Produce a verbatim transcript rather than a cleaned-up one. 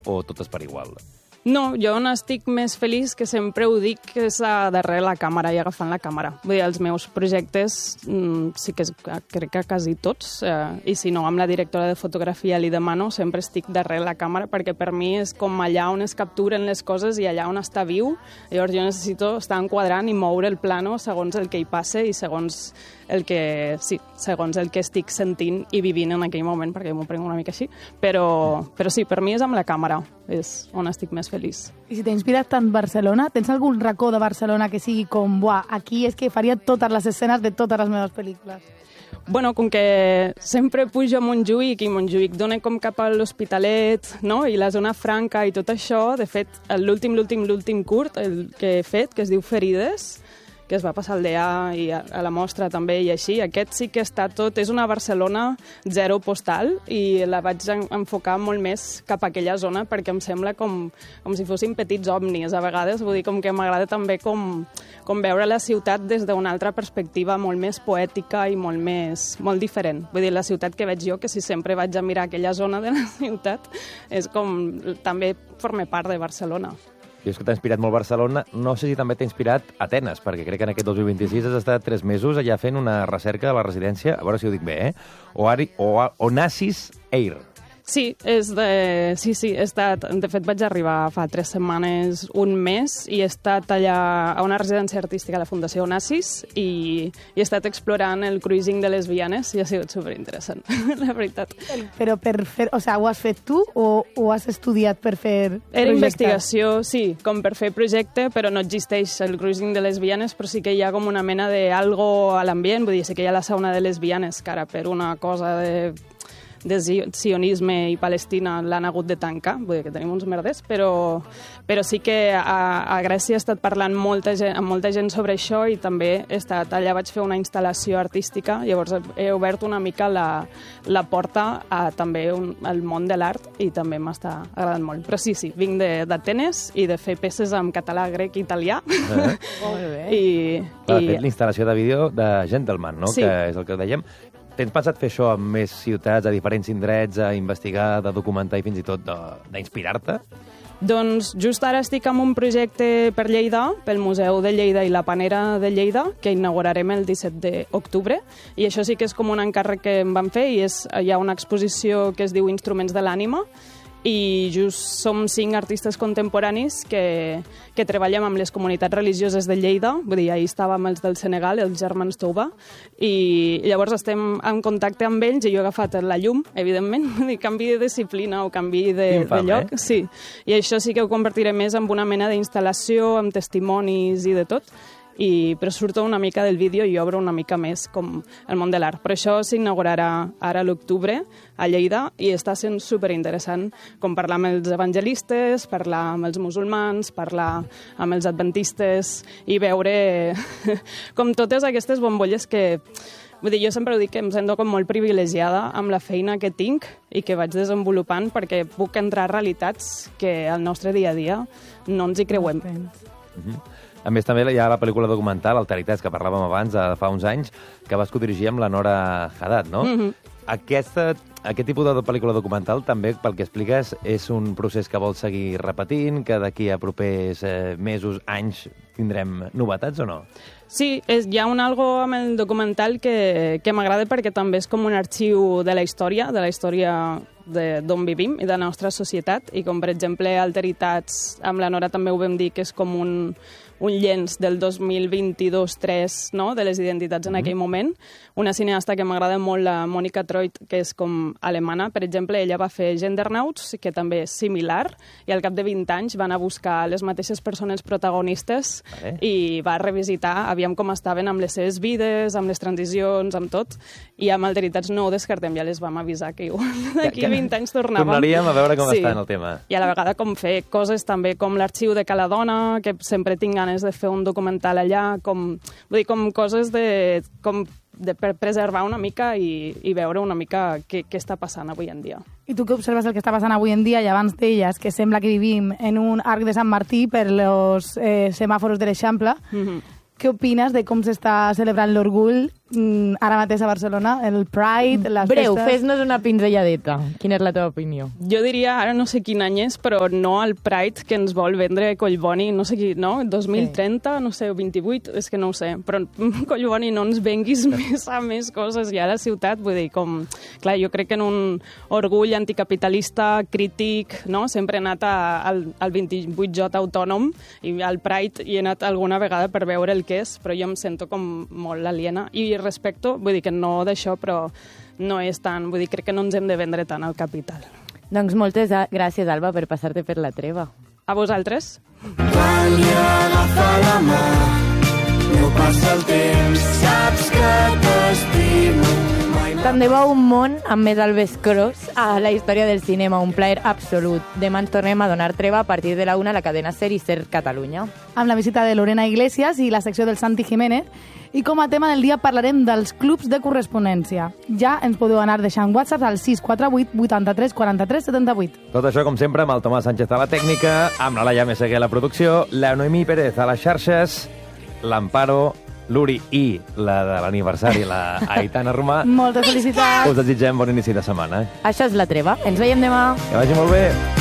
o totes per igual? No, jo on estic més feliç, que sempre ho dic, és a darrere la càmera i agafant la càmera. Vull dir, els meus projectes mm, sí que és, crec que quasi tots, eh, i si no, amb la directora de fotografia li demano, sempre estic darrere la càmera, perquè per mi és com allà on es capturen les coses i allà on està viu. Llavors jo necessito estar enquadrant i moure el plano segons el que hi passe i segons el que, sí, segons el que estic sentint i vivint en aquell moment, perquè m'ho prenc una mica així, però, però sí, per mi és amb la càmera, és on estic més feliç. I si t'ha inspirat tant Barcelona, tens algun racó de Barcelona que sigui com, buah, aquí és que faria totes les escenes de totes les meves pel·lícules? Bueno, com que sempre pujo a Montjuïc i Montjuïc dona com cap a l'Hospitalet, no? I la zona franca i tot això, de fet, l'últim, l'últim, l'últim curt, el que he fet, que es diu Ferides, que es va passar al D A i a la mostra també i així. Aquest sí que està tot, és una Barcelona zero postal i la vaig enfocar molt més cap a aquella zona perquè em sembla com, com si fossin petits òmnis a vegades, vull dir, com que m'agrada també com, com veure la ciutat des d'una altra perspectiva molt més poètica i molt més, molt diferent. Vull dir, la ciutat que veig jo, que si sempre vaig a mirar aquella zona de la ciutat, és com, també forma part de Barcelona. Dius que t'ha inspirat molt Barcelona. No sé si també t'ha inspirat Atenes, perquè crec que en aquest dos mil vint-i-sis has estat tres mesos allà fent una recerca a la residència, a veure si ho dic bé, eh? Oari, o, Onassis Air. Sí, és de... sí, sí, he estat... De fet, vaig arribar fa tres setmanes, un mes, i he estat allà a una residència artística a la Fundació Onassis i, i he estat explorant el cruising de lesbianes i ha sigut superinteressant, la veritat. Però per fer... O sigui, ho has fet tu o ho has estudiat per fer projecte? Era investigació, sí, com per fer projecte, però no existeix el cruising de lesbianes, però sí que hi ha com una mena d'algo a l'ambient, vull dir, sí que hi ha la sauna de lesbianes, que ara per una cosa de... de sionisme i Palestina l'han hagut de tancar, vull dir que tenim uns merders, però, però sí que a, a Grècia he estat parlant molta gent, amb molta gent sobre això i també he estat, allà vaig fer una instal·lació artística, llavors he obert una mica la, la porta a també un, al món de l'art i també m'està agradant molt. Però sí, sí, vinc d'Atenes i de fer peces en català, grec i italià. Eh? Molt bé. I, Clar, i... fet l'instal·lació de vídeo de Gentleman, no? Sí. Que és el que dèiem. Tens pensat fer això amb més ciutats, a diferents indrets, a investigar, de documentar i fins i tot d'inspirar-te? Doncs just ara estic amb un projecte per Lleida, pel Museu de Lleida i la Panera de Lleida, que inaugurarem el disset d'octubre, i això sí que és com un encàrrec que em van fer, i és, hi ha una exposició que es diu Instruments de l'ànima, i just som cinc artistes contemporanis que, que treballem amb les comunitats religioses de Lleida, vull dir, ahir estàvem els del Senegal, els germans Touba, i llavors estem en contacte amb ells i jo he agafat la llum, evidentment, vull dir, canvi de disciplina o canvi de, Infam, de lloc, eh? Sí, i això sí que ho convertiré més en una mena d'instal·lació, amb testimonis i de tot, i, però surto una mica del vídeo i obro una mica més com el món de l'art. Però això s'inaugurarà ara a l'octubre a Lleida i està sent superinteressant com parlar amb els evangelistes, parlar amb els musulmans, parlar amb els adventistes i veure com totes aquestes bombolles que... Vull dir, jo sempre ho dic que em sento com molt privilegiada amb la feina que tinc i que vaig desenvolupant perquè puc entrar a realitats que al nostre dia a dia no ens hi creuem. Mm-hmm. A més, també hi ha la pel·lícula documental, Alteritats, que parlàvem abans, de fa uns anys, que vas codirigir amb la Nora Haddad, no? Mm-hmm. Aquesta, aquest tipus de pel·lícula documental, també, pel que expliques, és un procés que vols seguir repetint, que d'aquí a propers eh, mesos, anys, tindrem novetats o no? Sí, és, hi ha un algo amb el documental que, que m'agrada perquè també és com un arxiu de la història, de la història d'on vivim i de la nostra societat, i com per exemple Alteritats, amb la Nora també ho vam dir que és com un, un llenç del dos mil vint-i-dos tres, no?, de les identitats en mm-hmm. aquell moment. Una cineasta que m'agrada molt, la Monika Treut, que és com alemana, per exemple, ella va fer Gendernauts, que també és similar, i al cap de vint anys van a buscar les mateixes persones protagonistes vale. I va revisitar, aviam com estaven amb les seves vides, amb les transicions, amb tot, i amb Alteritats no ho descartem, ja les vam avisar que d'aquí vint anys tornàvem. Tornaríem a veure com sí. està en el tema. I a la vegada com fer coses també com l'arxiu de Cala Dona, que sempre tinc ganes de fer un documental allà, com, vull dir, com coses de... Com de per preservar una mica i, i veure una mica què, què està passant avui en dia. I tu que observes el que està passant avui en dia i abans deies que sembla que vivim en un arc de Sant Martí per els eh, semàforos de l'Eixample, mm-hmm. què opines de com s'està celebrant l'orgull mm, ara mateix a Barcelona, el Pride, les Breu, festes... fes-nos una pinzelladeta. Quina és la teva opinió? Jo diria, ara no sé quin any és, però no al Pride que ens vol vendre Collboni, no sé qui, no? dos mil trenta, no sé, vint-i-vuit, és que no ho sé. Però Collboni, no ens venguis més a més coses ja a la ciutat, vull dir, com... Clar, jo crec que en un orgull anticapitalista, crític, no? Sempre he anat a, al, al vint-i-vuit J autònom i al Pride hi he anat alguna vegada per veure el que és, però jo em sento com molt aliena. I respecto, vull dir que no d'això, però no és tant, vull dir, crec que no ens hem de vendre tant al capital. Doncs moltes gràcies, Alba, per passar-te per la treva. A vosaltres. Quan li agafa la mà, no passa el temps, saps que t'estimo. Tant de bo un món amb més Albes Cross a la història del cinema, un plaer absolut. Demà ens tornem a donar treva a partir de la una a la cadena SER i SER Catalunya. Amb la visita de Lorena Iglesias i la secció del Santi Jiménez. I com a tema del dia parlarem dels clubs de correspondència. Ja ens podeu anar deixant WhatsApp al sis quatre vuit vuitanta-tres quaranta-tres setanta-vuit. Tot això, com sempre, amb el Tomàs Sánchez a la tècnica, amb la Laia Meseguer a la producció, la Noemí Pérez a les xarxes, l'Amparo, l'Uri i la de l'aniversari, la Aitana Romà. Moltes felicitats! Us desitgem bon inici de setmana. Això és la treva. Ens veiem demà. Que vagi molt bé.